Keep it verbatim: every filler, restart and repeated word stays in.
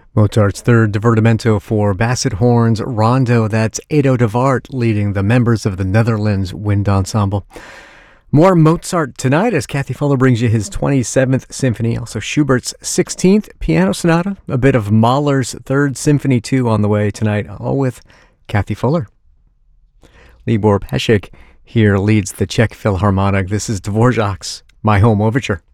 Mozart's third divertimento for basset horns, Rondo. That's Edo de Waard leading the members of the Netherlands Wind Ensemble. More Mozart tonight as Kathy Fuller brings you his twenty-seventh Symphony, also Schubert's sixteenth Piano Sonata, a bit of Mahler's Third Symphony two on the way tonight, all with Kathy Fuller. Libor Pesik here leads the Czech Philharmonic. This is Dvorak's My Home Overture.